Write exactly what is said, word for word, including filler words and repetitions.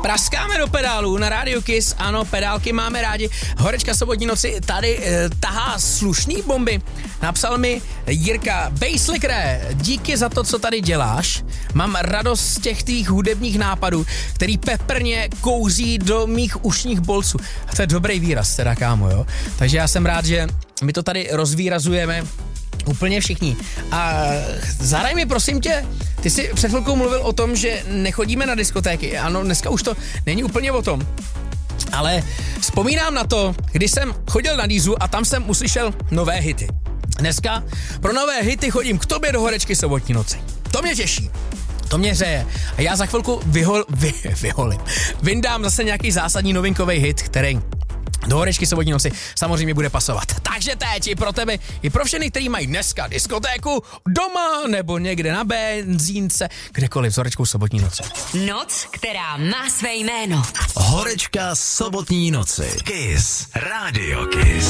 Praskáme do pedálů na Radio Kiss, ano, pedálky máme rádi. Horečka sobotní noci tady e, tahá slušný bomby. Napsal mi Jirka: Basslickere, díky za to, co tady děláš. Mám radost z těch tvých hudebních nápadů, který peprně kouří do mých ušních bolců. A to je dobrý výraz, teda kámo, jo. Takže já jsem rád, že my to tady rozvýrazujeme úplně všichni. A zahraj mi, prosím tě, ty jsi před chvilkou mluvil o tom, že nechodíme na diskotéky. Ano, dneska už to není úplně o tom. Ale vzpomínám na to, když jsem chodil na Dízu a tam jsem uslyšel nové hity. Dneska pro nové hity chodím k tobě do Horečky sobotní noci. To mě těší. To mě hřeje. A já za chvilku vyhol, vy, vyholím. Vyndám zase nějaký zásadní novinkový hit, který do Horečky sobotní noci samozřejmě bude pasovat. Takže teď i pro tebe, i pro všechny, kteří mají dneska diskotéku doma nebo někde na benzínce, kdekoliv s Horečkou sobotní noci. Noc, která má své jméno. Horečka sobotní noci. Kiss. Radio Kiss.